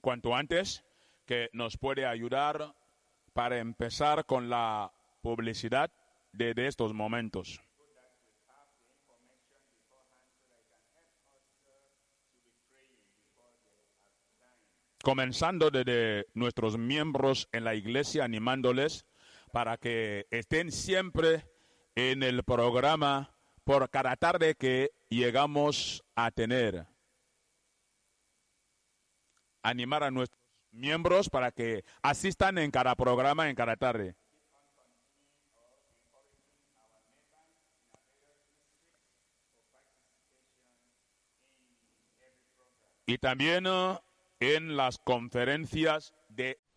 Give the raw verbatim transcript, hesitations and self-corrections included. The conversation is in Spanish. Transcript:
cuanto antes, que nos puede ayudar para empezar con la publicidad de, de estos momentos. Comenzando desde nuestros miembros en la iglesia, animándoles para que estén siempre en el programa por cada tarde que llegamos a tener. Animar a nuestros miembros para que asistan en cada programa, en cada tarde. Y también uh, en las conferencias de